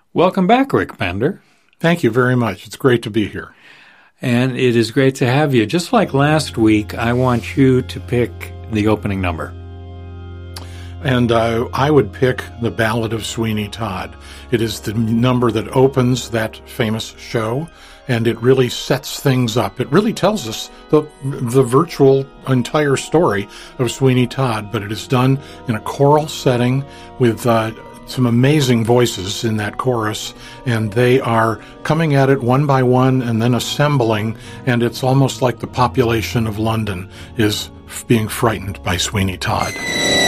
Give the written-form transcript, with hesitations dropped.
Welcome back, Rick Bender. Thank you very much. It's great to be here. And it is great to have you. Just like last week, I want you to pick the opening number. And I would pick The Ballad of Sweeney Todd. It is the number that opens that famous show, and it really sets things up. It really tells us the virtual entire story of Sweeney Todd, but it is done in a choral setting with some amazing voices in that chorus, and they are coming at it one by one and then assembling, and it's almost like the population of London is being frightened by Sweeney Todd.